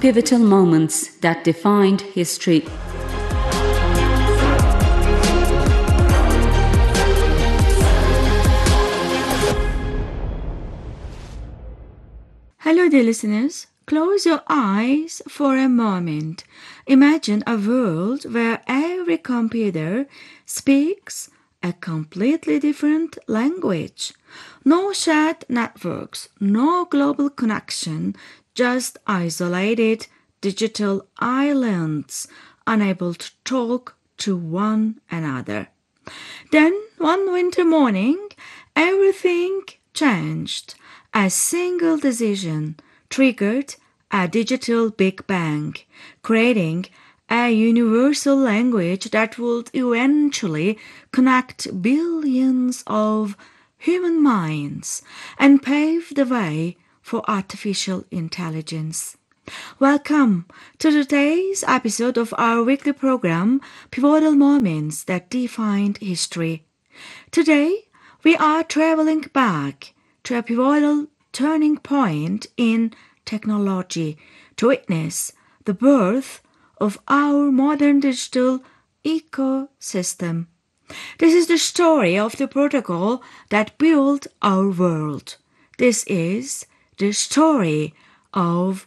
pivotal moments that defined history. Hello, dear listeners. Close your eyes for a moment. Imagine a world where every computer speaks a completely different language. No shared networks, no global connection, just isolated digital islands, unable to talk to one another. Then, one winter morning, everything changed. A single decision triggered a digital Big Bang, creating a universal language that would eventually connect billions of human minds and pave the way for artificial intelligence. Welcome to today's episode of our weekly program, Pivotal Moments That Defined History. Today, we are traveling back to a pivotal turning point in technology to witness the birth of our modern digital ecosystem. This is the story of the protocol that built our world. This is the story of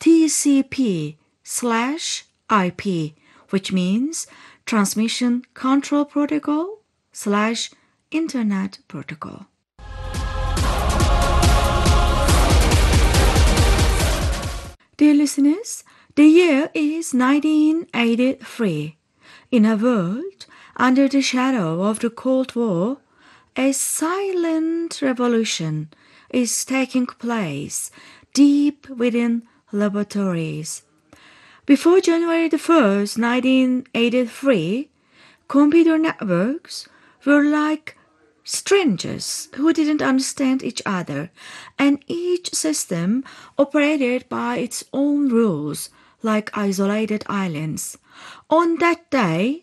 TCP/IP, which means Transmission Control Protocol/Internet Protocol. Dear listeners, the year is 1983. In a world under the shadow of the Cold War, a silent revolution is taking place deep within laboratories. Before January the 1st, 1983, computer networks were like strangers who didn't understand each other, and each system operated by its own rules like isolated islands. On that day,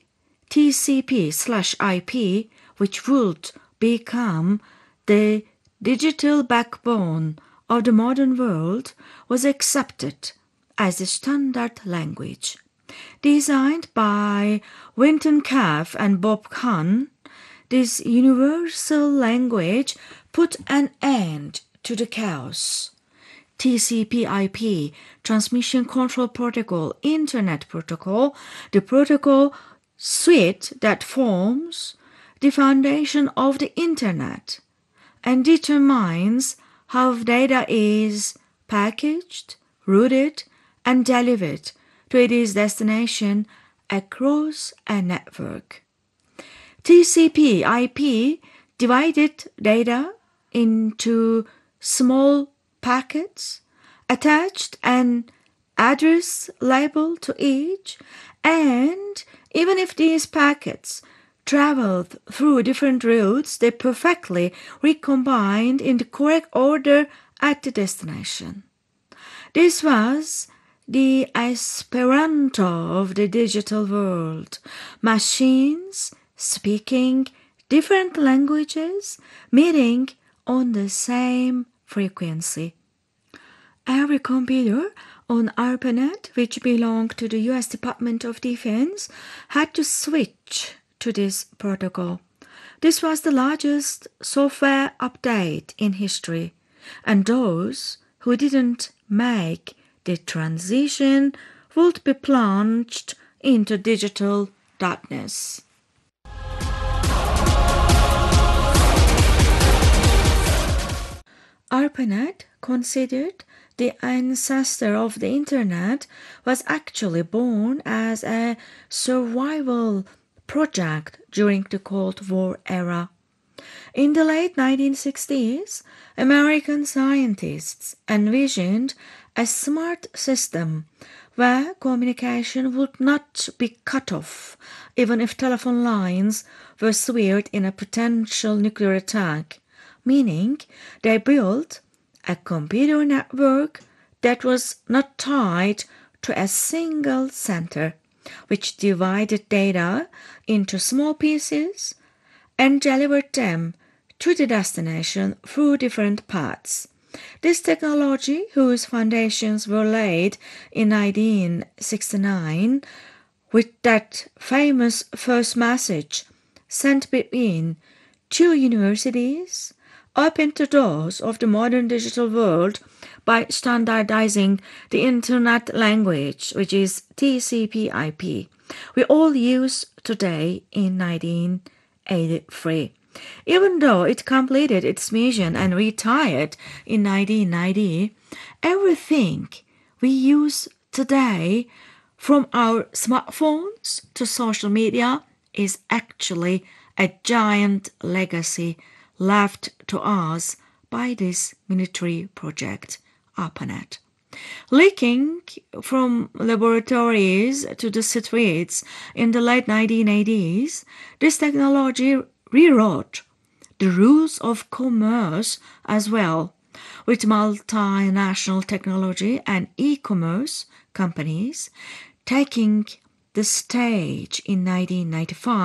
TCP/IP, which would become the digital backbone of the modern world, was accepted as the standard language. Designed by Winton Cerf and Bob Kahn, this universal language put an end to the chaos. TCP/IP, Transmission Control Protocol, Internet Protocol, the protocol suite that forms the foundation of the Internet and determines how data is packaged, routed, and delivered to its destination across a network. TCP/IP divided data into small packets, attached an address label to each, and even if these packets traveled through different routes, they perfectly recombined in the correct order at the destination. This was the Esperanto of the digital world. Machines speaking different languages, meeting on the same frequency. Every computer on ARPANET, which belonged to the US Department of Defense, had to switch to this protocol. This was the largest software update in history, and those who didn't make the transition would be plunged into digital darkness. ARPANET, considered the ancestor of the Internet, was actually born as a survival project during the Cold War era. In the late 1960s, American scientists envisioned a smart system where communication would not be cut off, even if telephone lines were severed in a potential nuclear attack, meaning they built a computer network that was not tied to a single center, which divided data into small pieces and delivered them to the destination through different paths. This technology, whose foundations were laid in 1969, with that famous first message sent between two universities, opened the doors of the modern digital world by standardizing the Internet language, which is TCP/IP, we all use today in 1983. Even though it completed its mission and retired in 1990, everything we use today, from our smartphones to social media, is actually a giant legacy left to us by this military project, ARPANET. Leaking from laboratories to the streets in the late 1980s, this technology rewrote the rules of commerce as well, with multinational technology and e-commerce companies taking the stage in 1995